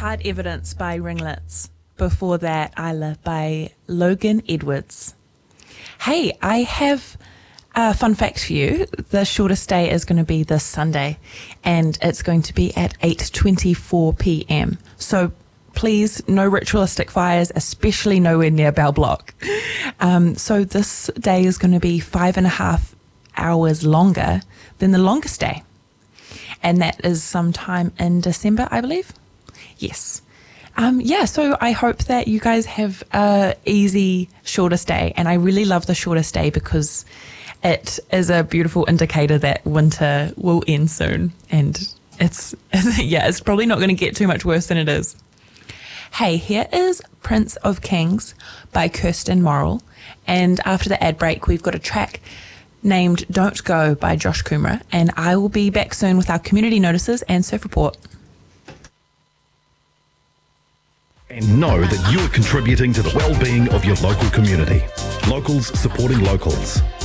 Hard Evidence by Ringlets. Before that, Isla by Logan Edwards. Hey, I have a fun fact for you. The shortest day is going to be this Sunday, and it's going to be at 8:24 p.m. So please, no ritualistic fires, especially nowhere near Bell Block. So this day is going to be 5.5 hours longer than the longest day. And that is sometime in December, I believe. Yes. So I hope that you guys have a easy shortest day. And I really love the shortest day because it is a beautiful indicator that winter will end soon. And it's probably not going to get too much worse than it is. Hey, here is Prince of Kings by Kirsten Morrill. And after the ad break, we've got a track named Don't Go by Josh Kumra. And I will be back soon with our community notices and surf report. And know that you are contributing to the well-being of your local community. Locals supporting locals.